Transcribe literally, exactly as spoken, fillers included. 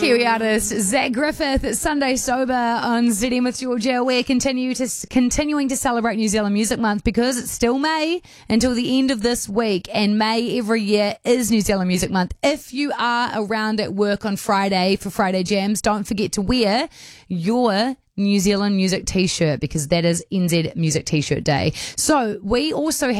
Kiwi artist Zach Griffith, Sunday Sober on Z M with Georgia. We're continue to, continuing to celebrate New Zealand Music Month because it's still May until the end of this week, and May every year is New Zealand Music Month. If you are around at work on Friday for Friday Jams, don't forget to wear your New Zealand Music t-shirt because that is N Z Music T-shirt Day. So we also